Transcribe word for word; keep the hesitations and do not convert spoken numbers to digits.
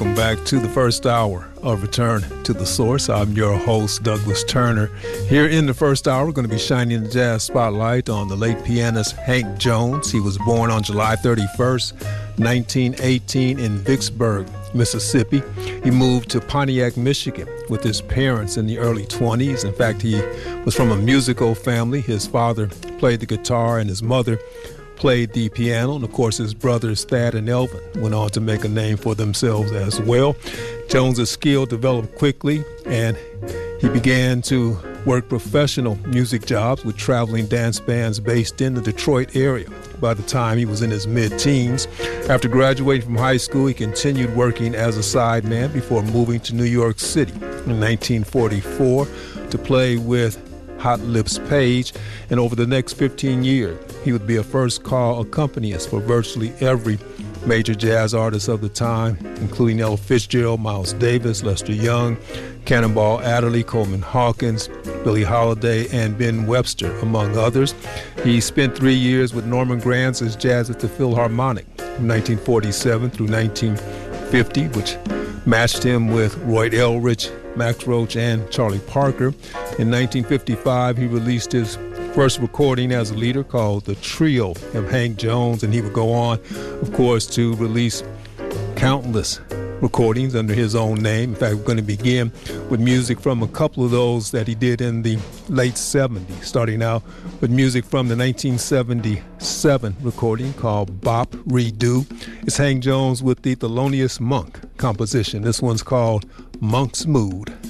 welcome back to the first hour of Return to the Source. I'm your host, Douglas Turner. Here in the first hour, we're going to be shining the jazz spotlight on the late pianist Hank Jones. He was born on July thirty-first, nineteen eighteen in Vicksburg, Mississippi. He moved to Pontiac, Michigan with his parents in the early twenties. In fact, he was from a musical family. His father played the guitar and his mother played the piano, and of course his brothers Thad and Elvin went on to make a name for themselves as well. Jones's skill developed quickly, and he began to work professional music jobs with traveling dance bands based in the Detroit area. By the time he was in his mid-teens, after graduating from high school, he continued working as a sideman before moving to New York City in nineteen forty-four to play with Hot Lips Page, and over the next fifteen years, he would be a first-call accompanist for virtually every major jazz artist of the time, including Ella Fitzgerald, Miles Davis, Lester Young, Cannonball Adderley, Coleman Hawkins, Billie Holiday, and Ben Webster, among others. He spent three years with Norman Granz's Jazz at the Philharmonic from nineteen forty-seven through nineteen fifty, which matched him with Roy Eldridge, Max Roach, and Charlie Parker. In nineteen fifty-five, he released his first recording as a leader called The Trio of Hank Jones, and he would go on, of course, to release countless recordings under his own name. In fact, we're going to begin with music from a couple of those that he did in the late seventies, starting out with music from the nineteen seventy-seven recording called Bop Redo. It's Hank Jones with the Thelonious Monk composition. This one's called Monk's Mood.